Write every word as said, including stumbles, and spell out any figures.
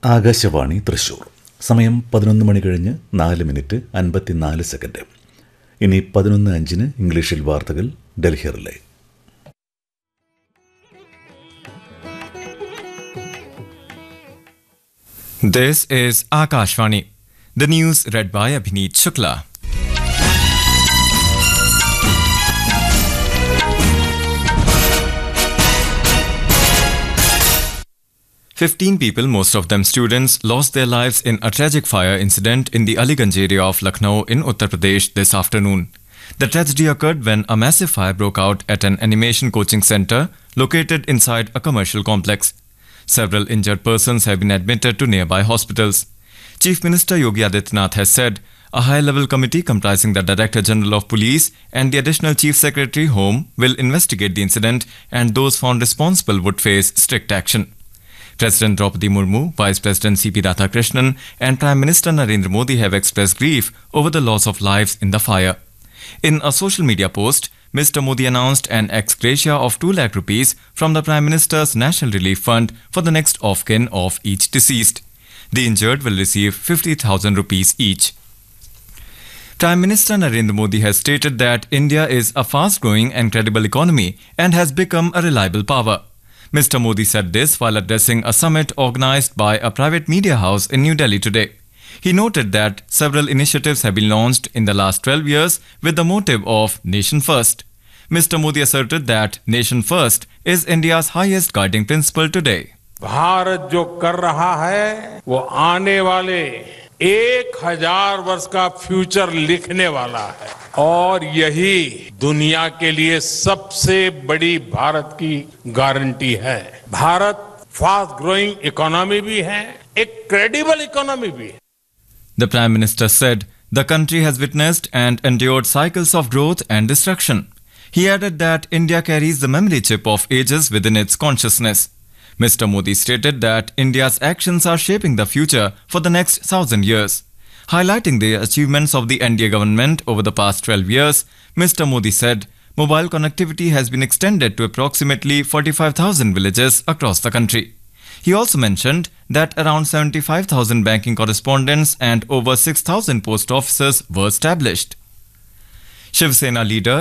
ആകാശവാണി തൃശൂർ. സമയം പതിനൊന്ന് മണി കഴിഞ്ഞ് നാല് മിനിറ്റ് അൻപത്തിനാല് സെക്കൻഡ്. ഇനി പതിനൊന്ന് അഞ്ചിന് ഇംഗ്ലീഷിൽ വാർത്തകൾ Delhi relay. This is Akashvani. The news read by Abhineet Shukla. Fifteen people, most of them students, lost their lives in a tragic fire incident in the Aliganj area of Lucknow in Uttar Pradesh this afternoon. The tragedy occurred when a massive fire broke out at an animation coaching center located inside a commercial complex. Several injured persons have been admitted to nearby hospitals. Chief Minister Yogi Adityanath has said a high-level committee comprising the Director General of Police and the Additional Chief Secretary Home will investigate the incident, and those found responsible would face strict action. President Draupadi Murmu, Vice President C P Radhakrishnan and Prime Minister Narendra Modi have expressed grief over the loss of lives in the fire. In a social media post, Mister Modi announced an ex gratia of two lakh rupees from the Prime Minister's National Relief Fund for the next of kin of each deceased. The injured will receive fifty thousand rupees each. Prime Minister Narendra Modi has stated that India is a fast-growing and credible economy and has become a reliable power. Mister Modi said this while addressing a summit organized by a private media house in New Delhi today. He noted that several initiatives have been launched in the last twelve years with the motive of Nation First. Mister Modi asserted that Nation First is India's highest guiding principle today. Bharat जो कर रहा है वो आने वाले एक हजार वर्ष का फ्यूचर लिखने वाला है, और यही दुनिया के लिए सबसे बड़ी भारत की गारंटी है. भारत फास्ट ग्रोइंग इकोनॉमी भी है, एक क्रेडिबल इकोनॉमी भी है. The Prime Minister said the country has witnessed and endured cycles of growth and destruction. He added that India carries the memory chip of ages within its consciousness. Mister Modi stated that India's actions are shaping the future for the next thousand years. Highlighting the achievements of the N D A government over the past twelve years, Mister Modi said mobile connectivity has been extended to approximately forty-five thousand villages across the country. He also mentioned that around seventy-five thousand banking correspondents and over six thousand post offices were established. Shiv Sena leader